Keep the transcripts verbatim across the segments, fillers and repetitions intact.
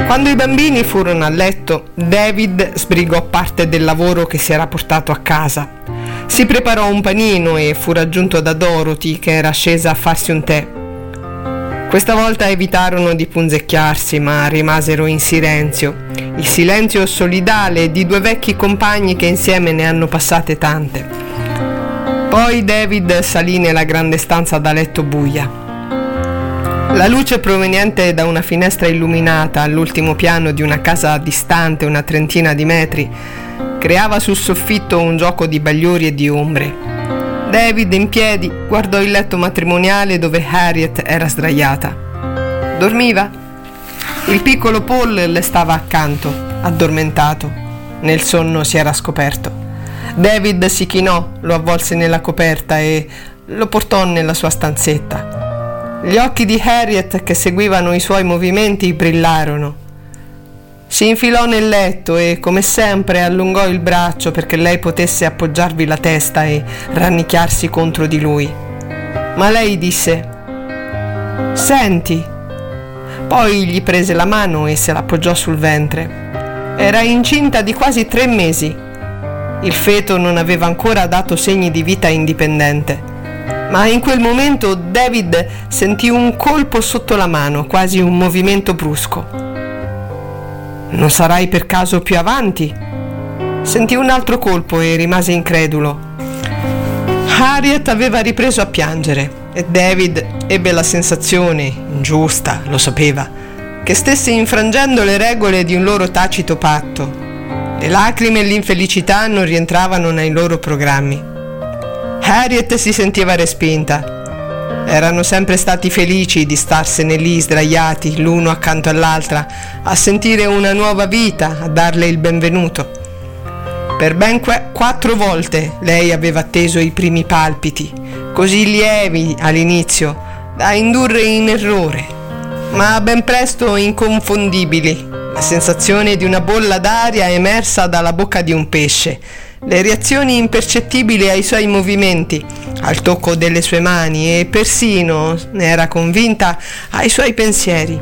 Quando i bambini furono a letto, David sbrigò parte del lavoro che si era portato a casa. Si preparò un panino e fu raggiunto da Dorothy, che era scesa a farsi un tè. Questa volta evitarono di punzecchiarsi, ma rimasero in silenzio, il silenzio solidale di due vecchi compagni che insieme ne hanno passate tante. Poi David salì nella grande stanza da letto buia. La luce proveniente da una finestra illuminata all'ultimo piano di una casa distante una trentina di metri creava sul soffitto un gioco di bagliori e di ombre. David, in piedi, guardò il letto matrimoniale dove Harriet era sdraiata. Dormiva. Il piccolo Paul le stava accanto, addormentato. Nel sonno si era scoperto. David si chinò, lo avvolse nella coperta e lo portò nella sua stanzetta. Gli occhi di Harriet, che seguivano i suoi movimenti, brillarono. Si infilò nel letto e, come sempre, allungò il braccio perché lei potesse appoggiarvi la testa e rannicchiarsi contro di lui. Ma lei disse: «Senti». Poi gli prese la mano e se l'appoggiò sul ventre. Era incinta di quasi tre mesi. Il feto non aveva ancora dato segni di vita indipendente. Ma in quel momento David sentì un colpo sotto la mano, quasi un movimento brusco. «Non sarai per caso più avanti?» Sentì un altro colpo e rimase incredulo. Harriet aveva ripreso a piangere e David ebbe la sensazione, ingiusta, lo sapeva, che stesse infrangendo le regole di un loro tacito patto. Le lacrime e l'infelicità non rientravano nei loro programmi. Harriet si sentiva respinta. Erano sempre stati felici di starsene lì sdraiati l'uno accanto all'altra, a sentire una nuova vita, a darle il benvenuto. Per ben que- quattro volte lei aveva atteso i primi palpiti, così lievi all'inizio, da indurre in errore, ma ben presto inconfondibili. La sensazione di una bolla d'aria emersa dalla bocca di un pesce, le reazioni impercettibili ai suoi movimenti, al tocco delle sue mani e persino, ne era convinta, ai suoi pensieri.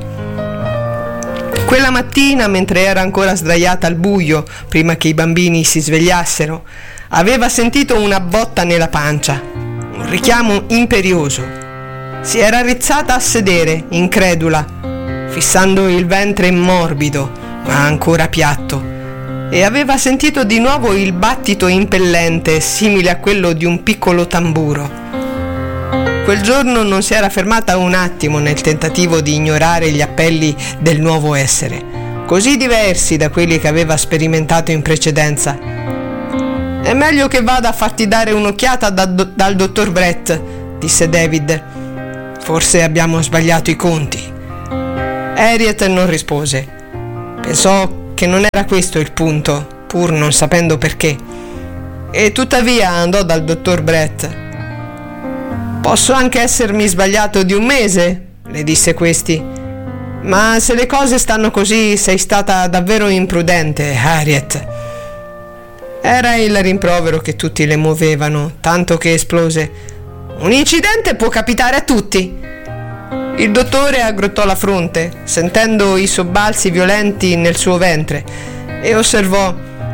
Quella mattina, mentre era ancora sdraiata al buio, prima che i bambini si svegliassero, aveva sentito una botta nella pancia, un richiamo imperioso. Si era rizzata a sedere, incredula, fissando il ventre morbido, ma ancora piatto, e aveva sentito di nuovo il battito impellente, simile a quello di un piccolo tamburo. Quel giorno non si era fermata un attimo nel tentativo di ignorare gli appelli del nuovo essere, così diversi da quelli che aveva sperimentato in precedenza. «È meglio che vada a farti dare un'occhiata da, do, dal dottor Brett», disse David. «Forse abbiamo sbagliato i conti». Harriet non rispose. Pensò che non era questo il punto, pur non sapendo perché, e tuttavia andò dal dottor Brett. «Posso anche essermi sbagliato di un mese», le disse questi, «ma se le cose stanno così sei stata davvero imprudente, Harriet». Era il rimprovero che tutti le muovevano, tanto che esplose: «Un incidente può capitare a tutti». Il dottore aggrottò la fronte, sentendo i sobbalzi violenti nel suo ventre, e osservò: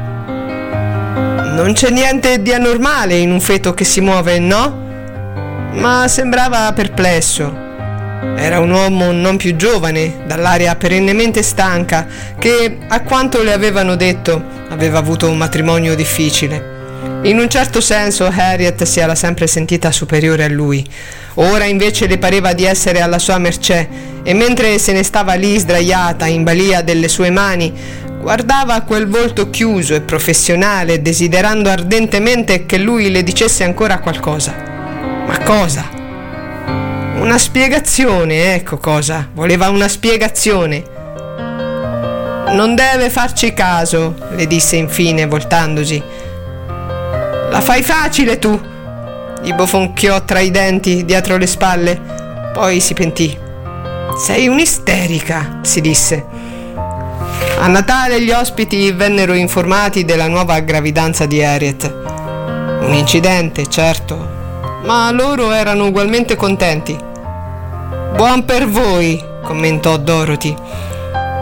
«Non c'è niente di anormale in un feto che si muove, no?» Ma sembrava perplesso. Era un uomo non più giovane, dall'aria perennemente stanca, che, a quanto le avevano detto, aveva avuto un matrimonio difficile. In un certo senso Harriet si era sempre sentita superiore a lui. Ora invece le pareva di essere alla sua mercé, e mentre se ne stava lì sdraiata in balia delle sue mani, guardava quel volto chiuso e professionale, desiderando ardentemente che lui le dicesse ancora qualcosa. Ma cosa? Una spiegazione, ecco cosa. Voleva una spiegazione. «Non deve farci caso», le disse infine, voltandosi. «La fai facile tu», gli bofonchiò tra i denti dietro le spalle. Poi si pentì. «Sei un'isterica», si disse. A Natale gli ospiti vennero informati della nuova gravidanza di Harriet. Un incidente, certo, ma loro erano ugualmente contenti. «Buon per voi», commentò Dorothy.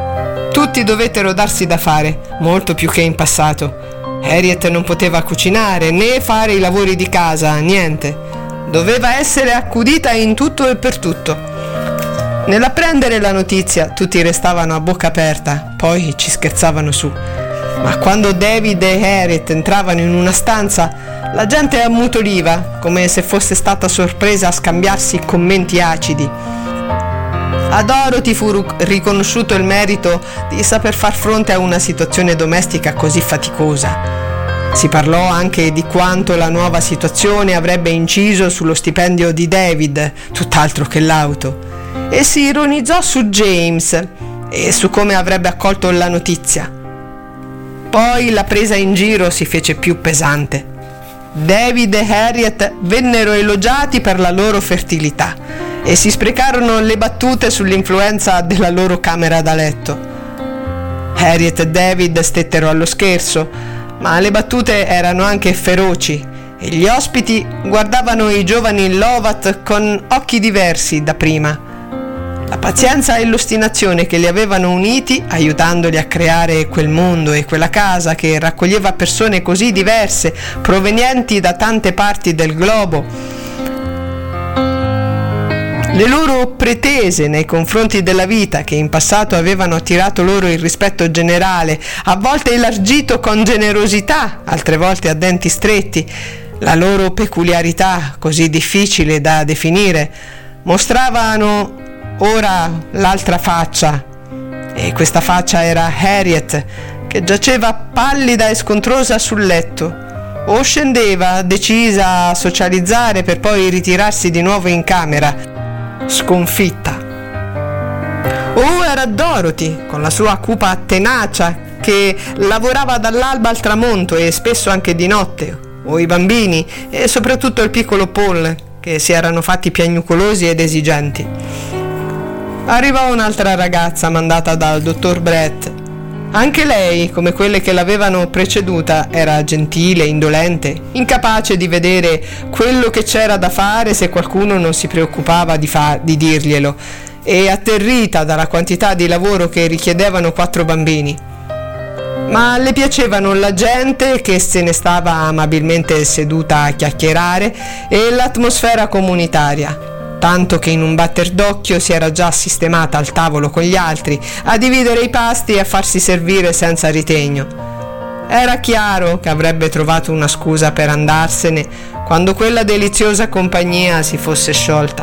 Tutti dovettero darsi da fare, molto più che in passato. Harriet non poteva cucinare né fare i lavori di casa, niente. Doveva essere accudita in tutto e per tutto. Nell'apprendere la notizia tutti restavano a bocca aperta, poi ci scherzavano su. Ma quando David e Harriet entravano in una stanza, la gente ammutoliva, come se fosse stata sorpresa a scambiarsi commenti acidi. A Dorothy fu riconosciuto il merito di saper far fronte a una situazione domestica così faticosa. Si parlò anche di quanto la nuova situazione avrebbe inciso sullo stipendio di David, tutt'altro che l'auto, e si ironizzò su James e su come avrebbe accolto la notizia. Poi la presa in giro si fece più pesante. David e Harriet vennero elogiati per la loro fertilità e si sprecarono le battute sull'influenza della loro camera da letto. Harriet e David stettero allo scherzo, ma le battute erano anche feroci e gli ospiti guardavano i giovani Lovat con occhi diversi da prima. La pazienza e l'ostinazione che li avevano uniti, aiutandoli a creare quel mondo e quella casa che raccoglieva persone così diverse, provenienti da tante parti del globo. Le loro pretese nei confronti della vita, che in passato avevano attirato loro il rispetto generale, a volte elargito con generosità, altre volte a denti stretti, la loro peculiarità, così difficile da definire, mostravano ora l'altra faccia. E questa faccia era Harriet, che giaceva pallida e scontrosa sul letto, o scendeva decisa a socializzare per poi ritirarsi di nuovo in camera, sconfitta. O era Dorothy, con la sua cupa tenacia, che lavorava dall'alba al tramonto e spesso anche di notte, o i bambini e soprattutto il piccolo Paul, che si erano fatti piagnucolosi ed esigenti. Arrivò un'altra ragazza mandata dal dottor Brett. Anche lei, come quelle che l'avevano preceduta, era gentile, indolente, incapace di vedere quello che c'era da fare se qualcuno non si preoccupava di, fa- di dirglielo, e atterrita dalla quantità di lavoro che richiedevano quattro bambini. Ma le piacevano la gente che se ne stava amabilmente seduta a chiacchierare e l'atmosfera comunitaria, tanto che in un batter d'occhio si era già sistemata al tavolo con gli altri, a dividere i pasti e a farsi servire senza ritegno. Era chiaro che avrebbe trovato una scusa per andarsene quando quella deliziosa compagnia si fosse sciolta.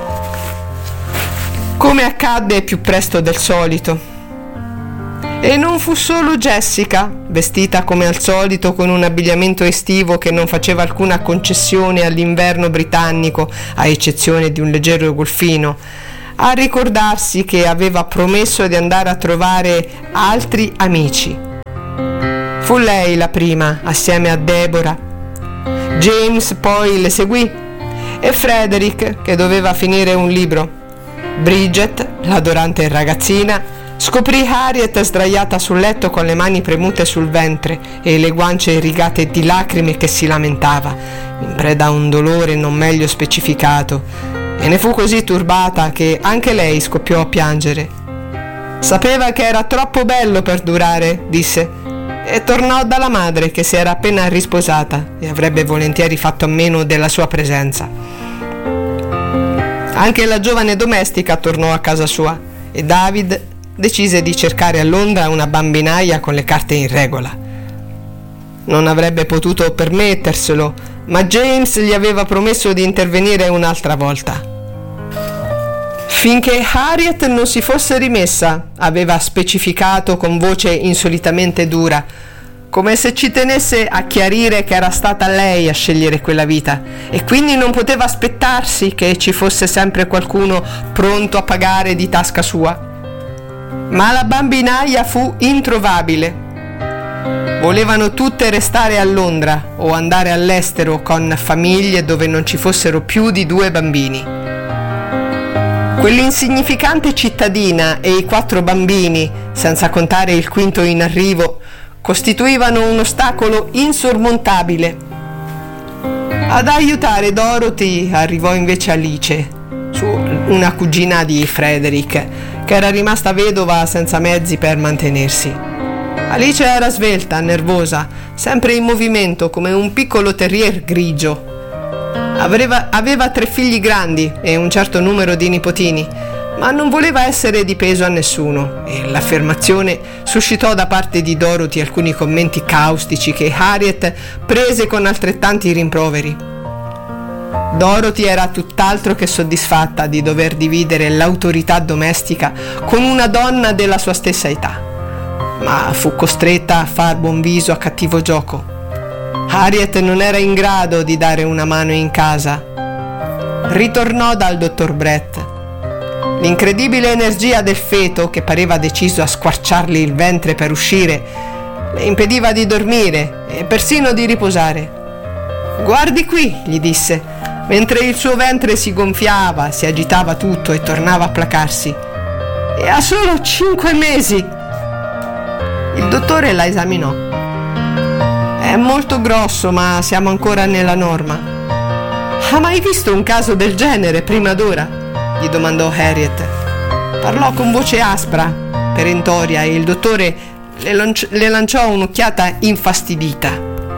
Come accadde più presto del solito. E non fu solo Jessica, vestita come al solito con un abbigliamento estivo che non faceva alcuna concessione all'inverno britannico, a eccezione di un leggero golfino, a ricordarsi che aveva promesso di andare a trovare altri amici. Fu lei la prima, assieme a Deborah. James poi le seguì, e Frederick, che doveva finire un libro. Bridget, l'adorante ragazzina, scoprì Harriet sdraiata sul letto con le mani premute sul ventre e le guance irrigate di lacrime che si lamentava, in preda a un dolore non meglio specificato, e ne fu così turbata che anche lei scoppiò a piangere. Sapeva che era troppo bello per durare, disse, e tornò dalla madre che si era appena risposata e avrebbe volentieri fatto a meno della sua presenza. Anche la giovane domestica tornò a casa sua e David decise di cercare a Londra una bambinaia con le carte in regola. Non avrebbe potuto permetterselo, ma James gli aveva promesso di intervenire un'altra volta. Finché Harriet non si fosse rimessa, aveva specificato con voce insolitamente dura, come se ci tenesse a chiarire che era stata lei a scegliere quella vita e quindi non poteva aspettarsi che ci fosse sempre qualcuno pronto a pagare di tasca sua. Ma la bambinaia fu introvabile. Volevano tutte restare a Londra o andare all'estero con famiglie dove non ci fossero più di due bambini. Quell'insignificante cittadina e i quattro bambini, senza contare il quinto in arrivo, costituivano un ostacolo insormontabile. Ad aiutare Dorothy arrivò invece Alice, una cugina di Frederick, che era rimasta vedova senza mezzi per mantenersi. Alice era svelta, nervosa, sempre in movimento come un piccolo terrier grigio. Aveva, aveva tre figli grandi e un certo numero di nipotini, ma non voleva essere di peso a nessuno, e l'affermazione suscitò da parte di Dorothy alcuni commenti caustici che Harriet prese con altrettanti rimproveri. Dorothy era tutt'altro che soddisfatta di dover dividere l'autorità domestica con una donna della sua stessa età, ma fu costretta a far buon viso a cattivo gioco. Harriet non era in grado di dare una mano in casa. Ritornò dal dottor Brett. L'incredibile energia del feto, che pareva deciso a squarciargli il ventre per uscire, le impediva di dormire e persino di riposare. «Guardi qui», gli disse, mentre il suo ventre si gonfiava, si agitava tutto e tornava a placarsi. «E ha solo cinque mesi!» Il dottore la esaminò. «È molto grosso, ma siamo ancora nella norma». «Ha mai visto un caso del genere prima d'ora?» gli domandò Harriet. Parlò con voce aspra, perentoria, e il dottore le, lanci- le lanciò un'occhiata infastidita.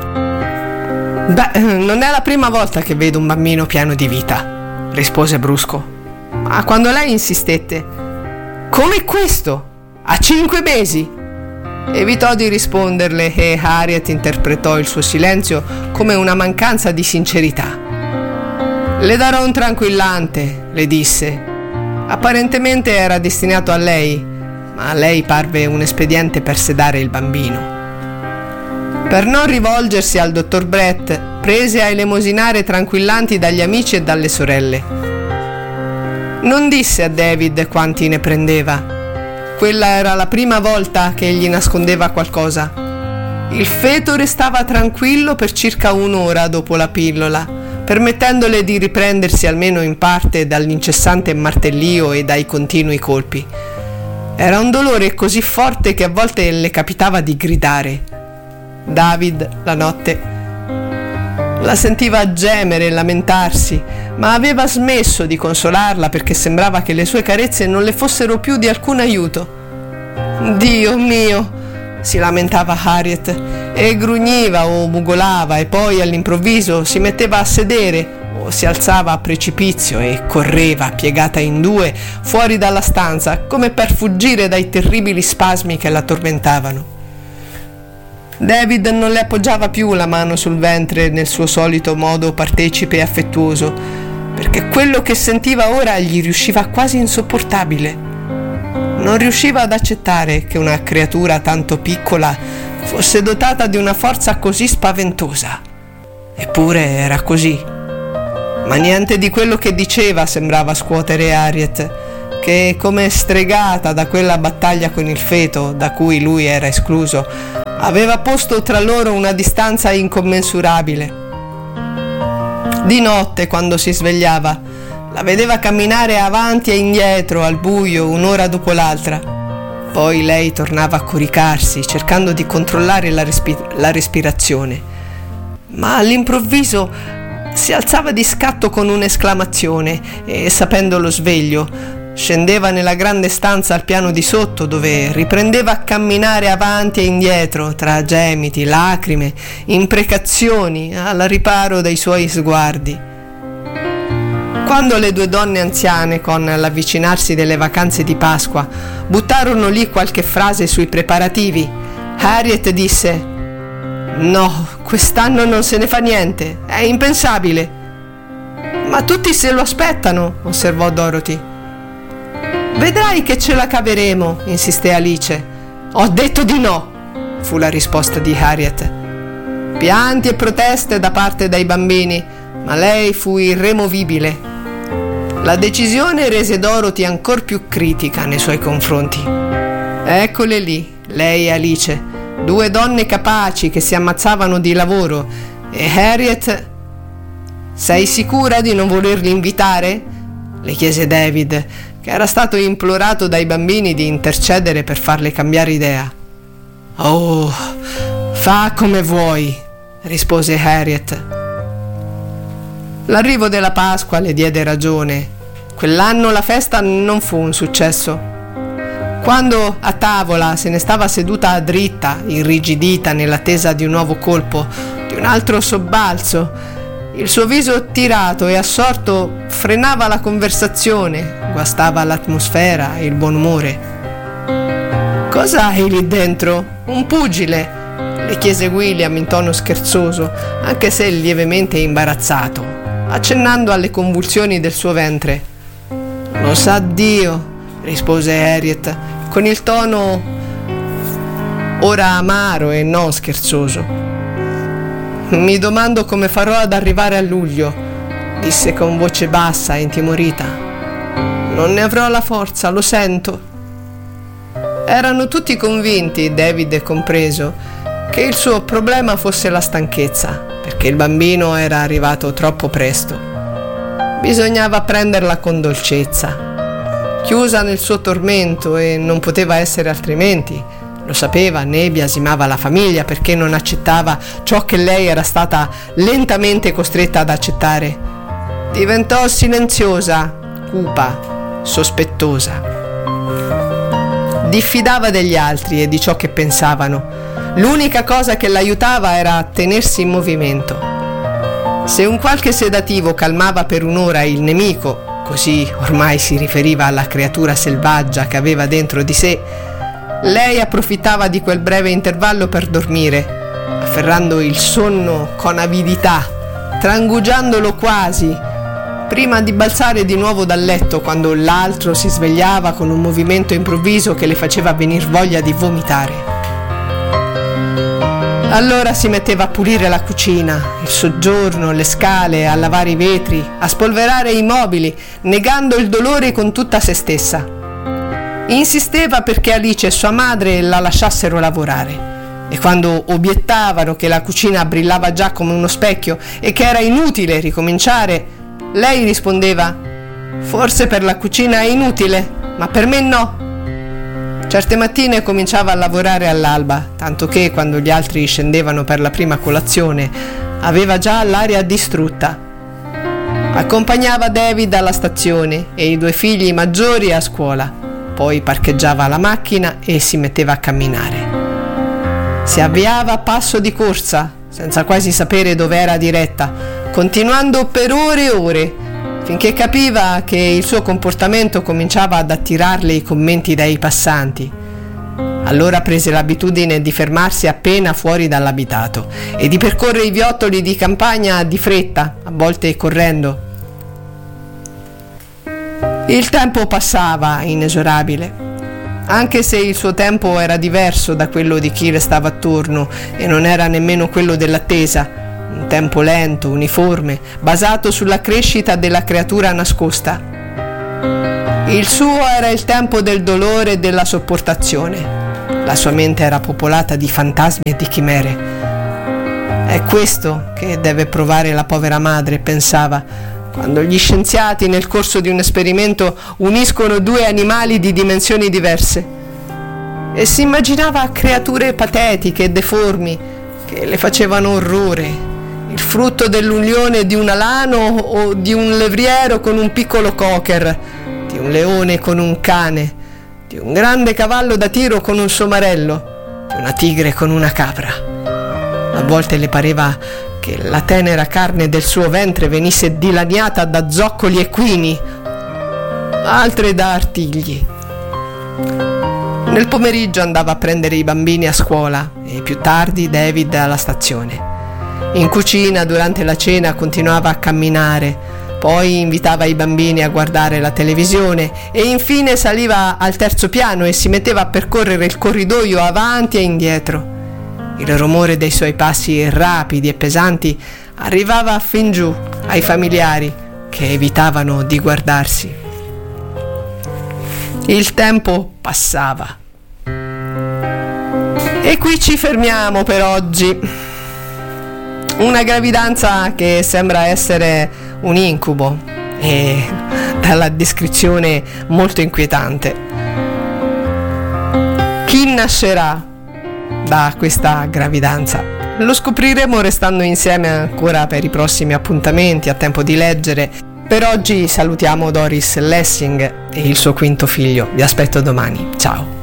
«Beh, non è la prima volta che vedo un bambino pieno di vita», rispose brusco. Ma quando lei insistette: «Come questo? A cinque mesi?» evitò di risponderle e Harriet interpretò il suo silenzio come una mancanza di sincerità. «Le darò un tranquillante», le disse. Apparentemente era destinato a lei, ma a lei parve un espediente per sedare il bambino. Per non rivolgersi al dottor Brett, prese a elemosinare tranquillanti dagli amici e dalle sorelle. Non disse a David quanti ne prendeva. Quella era la prima volta che egli nascondeva qualcosa. Il feto restava tranquillo per circa un'ora dopo la pillola, permettendole di riprendersi almeno in parte dall'incessante martellio e dai continui colpi. Era un dolore così forte che a volte le capitava di gridare. David, la notte, la sentiva gemere e lamentarsi, ma aveva smesso di consolarla perché sembrava che le sue carezze non le fossero più di alcun aiuto. «Dio mio!» si lamentava Harriet, e grugniva o mugolava, e poi all'improvviso si metteva a sedere o si alzava a precipizio e correva piegata in due fuori dalla stanza come per fuggire dai terribili spasmi che la tormentavano. David non le appoggiava più la mano sul ventre nel suo solito modo partecipe e affettuoso, perché quello che sentiva ora gli riusciva quasi insopportabile. Non riusciva ad accettare che una creatura tanto piccola fosse dotata di una forza così spaventosa. Eppure era così. Ma niente di quello che diceva sembrava scuotere Harriet, che, come stregata da quella battaglia con il feto, da cui lui era escluso, aveva posto tra loro una distanza incommensurabile. Di notte, quando si svegliava, la vedeva camminare avanti e indietro al buio un'ora dopo l'altra. Poi lei tornava a coricarsi, cercando di controllare la, respi- la respirazione. Ma all'improvviso si alzava di scatto con un'esclamazione e, sapendo lo sveglio, scendeva nella grande stanza al piano di sotto, dove riprendeva a camminare avanti e indietro tra gemiti, lacrime, imprecazioni, al riparo dai suoi sguardi. Quando le due donne anziane, con l'avvicinarsi delle vacanze di Pasqua, buttarono lì qualche frase sui preparativi, Harriet disse: «No, quest'anno non se ne fa niente, è impensabile». «Ma tutti se lo aspettano», osservò Dorothy. «Vedrai che ce la caveremo», insisté Alice. «Ho detto di no», fu la risposta di Harriet. Pianti e proteste da parte dei bambini, ma lei fu irremovibile. La decisione rese Dorothy ancor più critica nei suoi confronti. Eccole lì, lei e Alice, due donne capaci che si ammazzavano di lavoro, e Harriet... «Sei sicura di non volerli invitare?» le chiese David, che era stato implorato dai bambini di intercedere per farle cambiare idea. «Oh, fa come vuoi», rispose Harriet. L'arrivo della Pasqua le diede ragione. Quell'anno la festa non fu un successo. Quando a tavola se ne stava seduta dritta, irrigidita nell'attesa di un nuovo colpo, di un altro sobbalzo, il suo viso tirato e assorto frenava la conversazione, guastava l'atmosfera e il buon umore. «Cosa hai lì dentro? Un pugile?» le chiese William in tono scherzoso, anche se lievemente imbarazzato, accennando alle convulsioni del suo ventre. «Lo sa Dio», rispose Harriet, con il tono ora amaro e non scherzoso. «Mi domando come farò ad arrivare a luglio», disse con voce bassa e intimorita. «Non ne avrò la forza, lo sento». Erano tutti convinti, David compreso, che il suo problema fosse la stanchezza, perché il bambino era arrivato troppo presto. Bisognava prenderla con dolcezza. Chiusa nel suo tormento, e non poteva essere altrimenti, lo sapeva, né biasimava la famiglia perché non accettava ciò che lei era stata lentamente costretta ad accettare. Diventò silenziosa, cupa, sospettosa. Diffidava degli altri e di ciò che pensavano. L'unica cosa che l'aiutava era tenersi in movimento. Se un qualche sedativo calmava per un'ora il nemico, così ormai si riferiva alla creatura selvaggia che aveva dentro di sé, lei approfittava di quel breve intervallo per dormire, afferrando il sonno con avidità, trangugiandolo quasi, prima di balzare di nuovo dal letto quando l'altro si svegliava con un movimento improvviso che le faceva venir voglia di vomitare. Allora si metteva a pulire la cucina, il soggiorno, le scale, a lavare i vetri, a spolverare i mobili, negando il dolore con tutta se stessa. Insisteva perché Alice e sua madre la lasciassero lavorare, e quando obiettavano che la cucina brillava già come uno specchio e che era inutile ricominciare, lei rispondeva: «Forse per la cucina è inutile, ma per me no». Certe mattine cominciava a lavorare all'alba, tanto che quando gli altri scendevano per la prima colazione aveva già l'aria distrutta. Accompagnava David alla stazione e i due figli maggiori a scuola, poi parcheggiava la macchina e si metteva a camminare. Si avviava a passo di corsa, senza quasi sapere dove era diretta, continuando per ore e ore, finché capiva che il suo comportamento cominciava ad attirarle i commenti dai passanti. Allora prese l'abitudine di fermarsi appena fuori dall'abitato e di percorrere i viottoli di campagna di fretta, a volte correndo. Il tempo passava inesorabile, anche se il suo tempo era diverso da quello di chi le stava attorno e non era nemmeno quello dell'attesa. Un tempo lento, uniforme, basato sulla crescita della creatura nascosta. Il suo era il tempo del dolore e della sopportazione. La sua mente era popolata di fantasmi e di chimere. È questo che deve provare la povera madre, pensava, quando gli scienziati nel corso di un esperimento uniscono due animali di dimensioni diverse. E si immaginava creature patetiche e deformi che le facevano orrore. Il frutto dell'unione di un alano o di un levriero con un piccolo cocker, di un leone con un cane, di un grande cavallo da tiro con un somarello, di una tigre con una capra. A volte le pareva che la tenera carne del suo ventre venisse dilaniata da zoccoli equini, altre da artigli. Nel pomeriggio andava a prendere i bambini a scuola e più tardi David alla stazione. In cucina durante la cena continuava a camminare, poi invitava i bambini a guardare la televisione e infine saliva al terzo piano e si metteva a percorrere il corridoio avanti e indietro. Il rumore dei suoi passi rapidi e pesanti arrivava fin giù ai familiari che evitavano di guardarsi. Il tempo passava. E qui ci fermiamo per oggi. Una gravidanza che sembra essere un incubo e dalla descrizione molto inquietante. Chi nascerà da questa gravidanza? Lo scopriremo restando insieme ancora per i prossimi appuntamenti, a tempo di leggere Per oggi salutiamo Doris Lessing e il suo quinto figlio. Vi aspetto domani. Ciao.